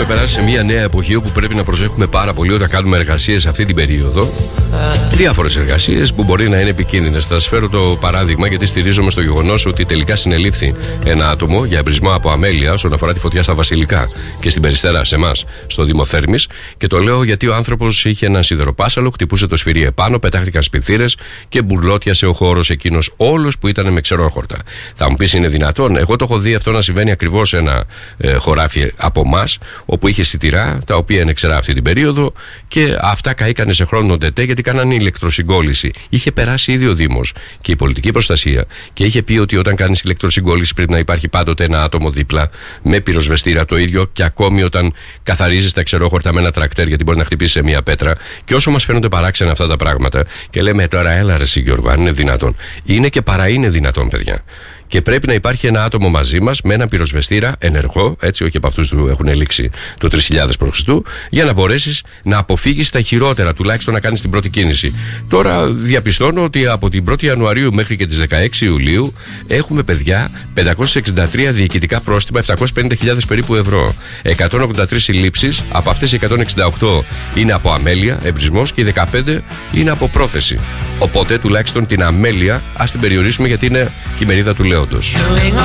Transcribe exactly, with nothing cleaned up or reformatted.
περάσει σε μια νέα εποχή όπου πρέπει να προσέχουμε πάρα πολύ όταν κάνουμε εργασίες αυτή την περίοδο. Διάφορες εργασίες που μπορεί να είναι επικίνδυνες. Θα σας φέρω το παράδειγμα γιατί στηρίζομαι στο γεγονός ότι τελικά συνελήφθη ένα άτομο για εμπρισμό από αμέλεια όσον αφορά τη φωτιά στα Βασιλικά και στην Περιστέρα σε εμάς, στο Δήμο Θέρμης. Και το λέω γιατί ο άνθρωπος είχε έναν σιδεροπάσαλο, χτυπούσε το σφυρί επάνω, πετάχτηκαν σπιθύρες και μπουρλότιασε ο χώρος εκείνος όλος που ήταν με ξερόχορτα. Θα μου πεις, είναι δυνατόν? Εγώ το έχω δει αυτό να συμβαίνει ακριβώς σε ένα ε, χωράφι από εμάς, όπου είχε σιτηρά τα οποία είναι ξερά αυτή την περίοδο και αυτά καήκανε σε χρόνο τετέ γιατί κάνανε ηλεκτροσυγκόλληση. Είχε περάσει ήδη ο Δήμος και η πολιτική προστασία και είχε πει ότι όταν κάνεις ηλεκτροσυγκόλληση πρέπει να υπάρχει πάντοτε ένα άτομο δίπλα με πυροσβεστήρα, το ίδιο και ακόμη όταν καθαρίζεις τα ξερόχορτα με ένα τρακτέρ, γιατί μπορεί να χτυπήσει σε μια πέτρα. Και όσο μας φαίνονται παράξενα αυτά τα πράγματα και λέμε τώρα, έλα ρε συ Γιώργο, αν είναι δυνατόν. Είναι και παρά είναι δυνατόν, παιδιά. Και πρέπει να υπάρχει ένα άτομο μαζί μας με ένα πυροσβεστήρα ενεργό, έτσι, όχι από αυτούς που έχουν λήξει το τρεις χιλιάδες π.Χ., για να μπορέσεις να αποφύγεις τα χειρότερα, τουλάχιστον να κάνεις την πρώτη κίνηση. Τώρα διαπιστώνω ότι από την πρώτη Ιανουαρίου μέχρι και τις δεκαέξι Ιουλίου έχουμε, παιδιά, πεντακόσιες εξήντα τρία διοικητικά πρόστιμα, επτακόσιες πενήντα χιλιάδες περίπου ευρώ. εκατόν ογδόντα τρεις συλλήψεις, από αυτές οι εκατόν εξήντα οκτώ είναι από αμέλεια, εμπρισμός, και οι δεκαπέντε είναι από πρόθεση. Οπότε τουλάχιστον την αμέλεια ας την περιορίσουμε γιατί είναι η μερίδα του λέοντος.